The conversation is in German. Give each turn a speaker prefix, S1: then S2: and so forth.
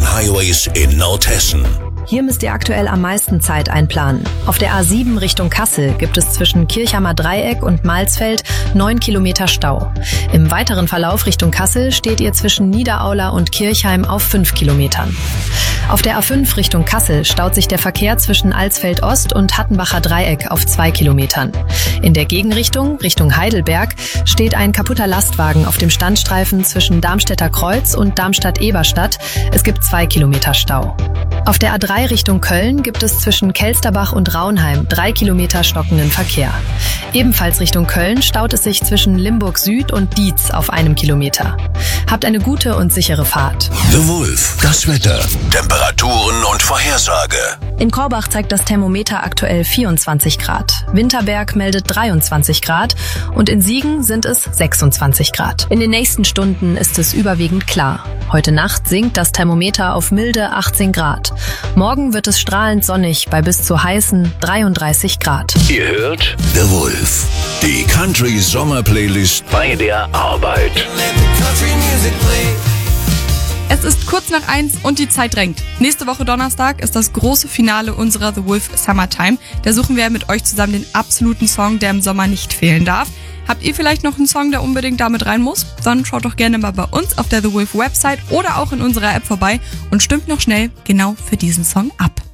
S1: Highways in Nordhessen.
S2: Hier müsst ihr aktuell am meisten Zeit einplanen. Auf der A7 Richtung Kassel gibt es zwischen Kirchhammer Dreieck und Malsfeld 9 Kilometer Stau. Im weiteren Verlauf Richtung Kassel steht ihr zwischen Niederaula und Kirchheim auf 5 Kilometern. Auf der A5 Richtung Kassel staut sich der Verkehr zwischen Alsfeld Ost und Hattenbacher Dreieck auf 2 Kilometern. In der Gegenrichtung, Richtung Heidelberg, steht ein kaputter Lastwagen auf dem Standstreifen zwischen Darmstädter Kreuz und Darmstadt-Eberstadt. Es gibt 2 Kilometer Stau. Auf der A3 Richtung Köln gibt es zwischen Kelsterbach und Raunheim 3 Kilometer stockenden Verkehr. Ebenfalls Richtung Köln staut es sich zwischen Limburg Süd und Dietz auf 1 Kilometer. Habt eine gute und sichere Fahrt.
S1: The Wolf, das Wetter, Temperaturen und Vorhersage.
S2: In Korbach zeigt das Thermometer aktuell 24 Grad. Winterberg meldet 23 Grad und in Siegen sind es 26 Grad. In den nächsten Stunden ist es überwiegend klar. Heute Nacht sinkt das Thermometer auf milde 18 Grad. Morgen wird es strahlend sonnig bei bis zu heißen 33 Grad.
S1: Ihr hört The Wolf, die Country-Sommer-Playlist bei der Arbeit.
S3: Es ist kurz nach 1 und die Zeit drängt. Nächste Woche Donnerstag ist das große Finale unserer The Wolf Summertime. Da suchen wir mit euch zusammen den absoluten Song, der im Sommer nicht fehlen darf. Habt ihr vielleicht noch einen Song, der unbedingt damit rein muss? Dann schaut doch gerne mal bei uns auf der The Wolf Website oder auch in unserer App vorbei und stimmt noch schnell genau für diesen Song ab.